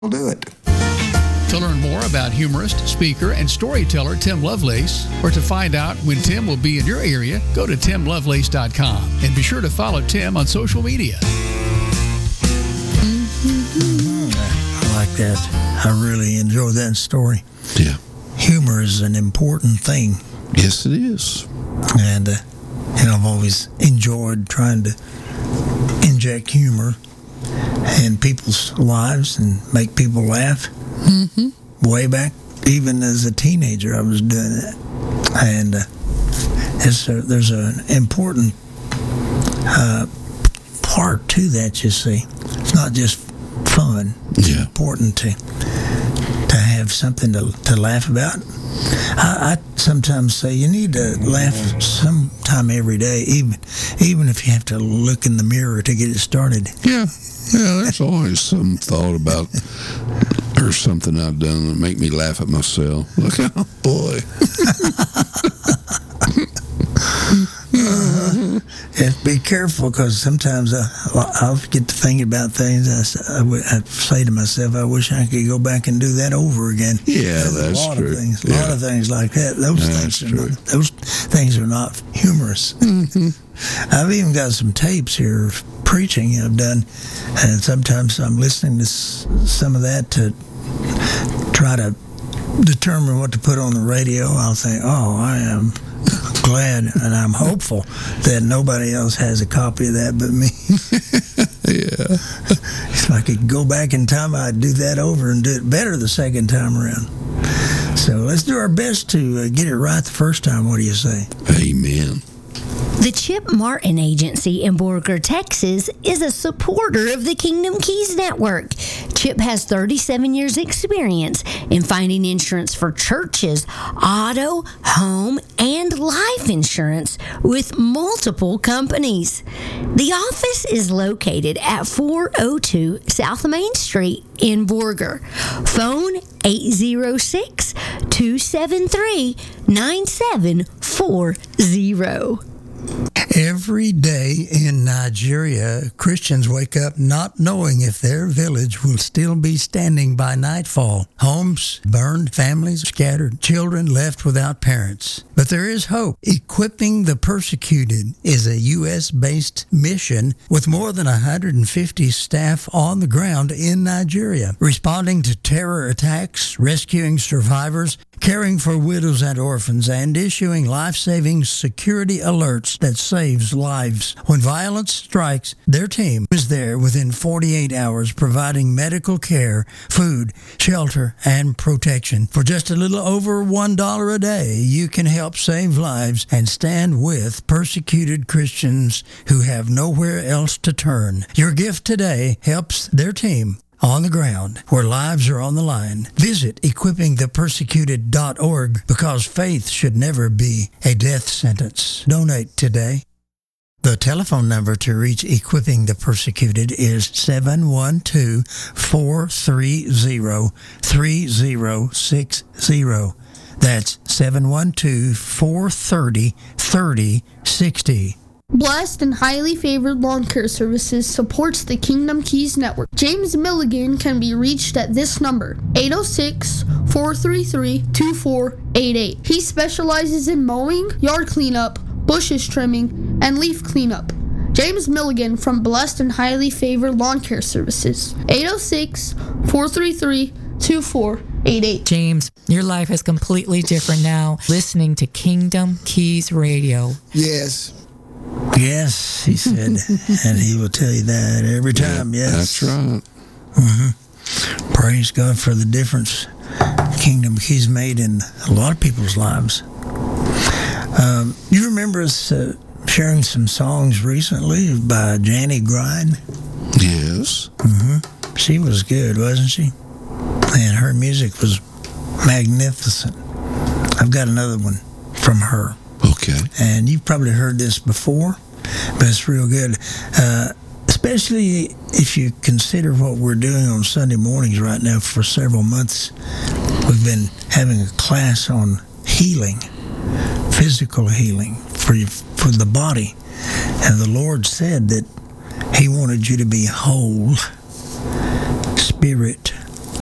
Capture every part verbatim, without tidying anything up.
We'll do it. To learn more about humorist, speaker, and storyteller Tim Lovelace, or to find out when Tim will be in your area, go to tim lovelace dot com and be sure to follow Tim on social media. Mm-hmm. I like that. I really enjoy that story. Yeah. Humor is an important thing. Yes, it is. And, uh, you know, I've always enjoyed trying to inject humor in people's lives and make people laugh. Mm-hmm. Way back, even as a teenager, I was doing that. And uh, it's a, there's an important uh, part to that, you see. It's not just fun. It's Yeah. important to to have something to, to laugh about. I, I sometimes say you need to laugh sometime every day, even even if you have to look in the mirror to get it started. Yeah. Yeah, there's always some thought about or something I've done that make me laugh at myself. Like, oh, boy. uh, yeah, be careful, because sometimes I, I'll get to thinking about things. I, I, I say to myself, I wish I could go back and do that over again. Yeah, There's that's a lot true. Of things, a Yeah. lot of things like that. Those That's things are true. not, those things are not humorous. Mm-hmm. I've even got some tapes here of preaching I've done, and sometimes I'm listening to s- some of that to try to determine what to put on the radio. I'll think, oh, I am glad and I'm hopeful that nobody else has a copy of that but me. Yeah. If I could go back in time, I'd do that over and do it better the second time around. So let's do our best to uh, get it right the first time. What do you say? Amen. The Chip Martin Agency in Borger, Texas is a supporter of the Kingdom Keys Network. Chip has thirty-seven years experience in finding insurance for churches, auto, home, and life insurance with multiple companies. The office is located at four oh two South Main Street in Borger. Phone eight oh six, two seven three, nine seven four oh. Every day in Nigeria, Christians wake up not knowing if their village will still be standing by nightfall. Homes burned, families scattered, children left without parents. But there is hope. Equipping the Persecuted is a U S-based mission with more than one hundred fifty staff on the ground in Nigeria, responding to terror attacks, rescuing survivors, caring for widows and orphans, and issuing life-saving security alerts that saves lives. When violence strikes, their team is there within forty-eight hours, providing medical care, food, shelter, and protection. For just a little over one dollar a day, you can help save lives and stand with persecuted Christians who have nowhere else to turn. Your gift today helps their team on the ground where lives are on the line. Visit equipping the persecuted dot org, because faith should never be a death sentence. Donate today. The telephone number to reach Equipping the Persecuted is seven one two, four three zero, three zero six zero. That's seven one two, four three zero, three zero six zero. Blessed and Highly Favored Lawn Care Services supports the Kingdom Keys Network. James Milligan can be reached at this number, eight oh six, four three three, two four eight eight. He specializes in mowing, yard cleanup, bushes trimming, and leaf cleanup. James Milligan from Blessed and Highly Favored Lawn Care Services, eight oh six, four three three, two four eight eight. James, your life is completely different now listening to Kingdom Keys Radio. Yes. Yes, he said, and he will tell you that every time. Yeah, yes, that's right. Mm-hmm. Praise God for the difference Kingdom Keys made in a lot of people's lives. Um, you remember us uh, sharing some songs recently by Janny Grind? Yes. Mm-hmm. She was good, wasn't she? And her music was magnificent. I've got another one from her. Okay. And you've probably heard this before, but it's real good. Uh, especially if you consider what we're doing on Sunday mornings right now for several months. We've been having a class on healing, physical healing for you, for the body. And the Lord said that He wanted you to be whole, spirit,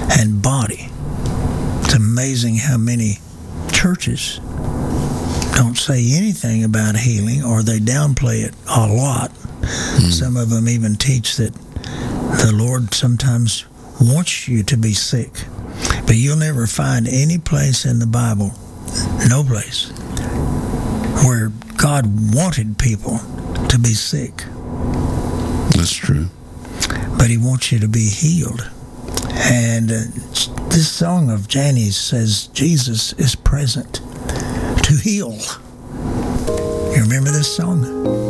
and body. It's amazing how many churches don't say anything about healing, or they downplay it a lot. Mm. Some of them even teach that the Lord sometimes wants you to be sick. But you'll never find any place in the Bible, no place, where God wanted people to be sick. That's true. But he wants you to be healed. And uh, this song of Janie's says Jesus is present to heal. You remember this song?